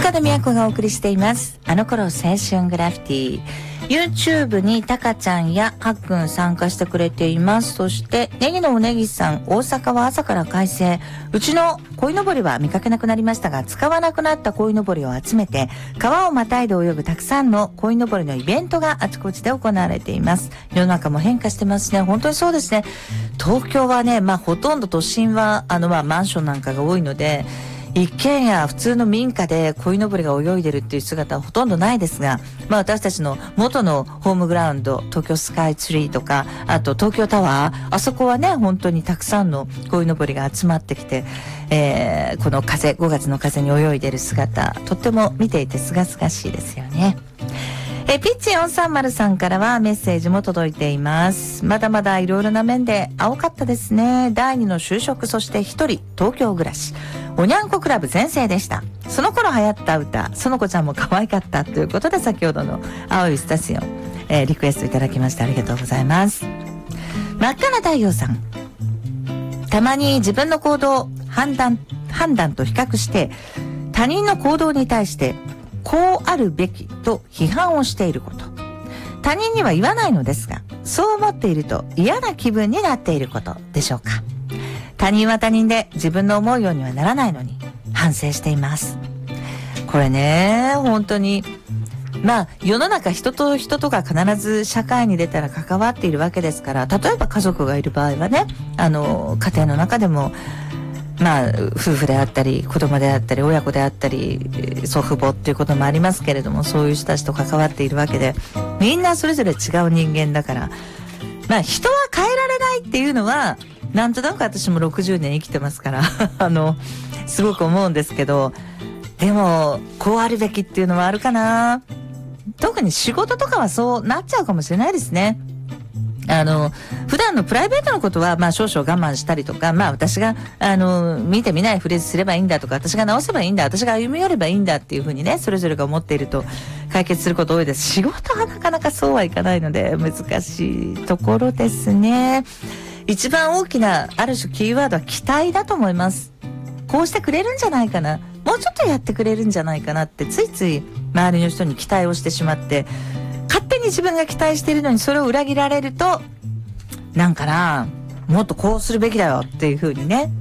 岡田美和子がお送りしています。あの頃青春グラフィティ。YouTube にタカちゃんやはっくん参加してくれています。そしてネギのおねぎさん、大阪は朝から快晴。うちの鯉のぼりは見かけなくなりましたが、使わなくなった鯉のぼりを集めて川をまたいで泳ぐたくさんの鯉のぼりのイベントがあちこちで行われています。世の中も変化してますね。本当にそうですね。東京はね、ほとんど都心はマンションなんかが多いので、一軒家普通の民家で鯉のぼりが泳いでるっていう姿はほとんどないですが、私たちの元のホームグラウンド、東京スカイツリーとか、あと東京タワー、あそこはね本当にたくさんの鯉のぼりが集まってきて、この風、5月の風に泳いでる姿、とっても見ていてすがすがしいですよね。ピッチ430さんからはメッセージも届いています。まだまだいろいろな面で青かったですね。第2の就職、そして一人東京暮らし、おにゃんこクラブ全盛でした。その頃流行った歌、その子ちゃんも可愛かったということで、先ほどの青いスタジオ、リクエストいただきましてありがとうございます。真っ赤な太陽さん、たまに自分の行動判断と比較して他人の行動に対してこうあるべきと批判をしていること、他人には言わないのですがそう思っていると嫌な気分になっていることでしょうか。他人は他人で自分の思うようにはならないのに反省しています。これね、本当に世の中、人と人とが必ず社会に出たら関わっているわけですから、例えば家族がいる場合はね、家庭の中でも夫婦であったり子供であったり親子であったり祖父母っていうこともありますけれども、そういう人たちと関わっているわけで、みんなそれぞれ違う人間だから、人は変えられないっていうのはなんとなく私も60年生きてますからすごく思うんですけど、でもこうあるべきっていうのはあるかな。特に仕事とかはそうなっちゃうかもしれないですね。普段のプライベートのことは少々我慢したりとか、私が見て見ないフレーズすればいいんだとか、私が直せばいいんだ、私が歩み寄ればいいんだっていうふうにね、それぞれが思っていると解決すること多いです。仕事はなかなかそうはいかないので難しいところですね。一番大きなある種キーワードは期待だと思います。こうしてくれるんじゃないかな、もうちょっとやってくれるんじゃないかなってついつい周りの人に期待をしてしまって、勝手に自分が期待しているのにそれを裏切られると、もっとこうするべきだよっていう風にね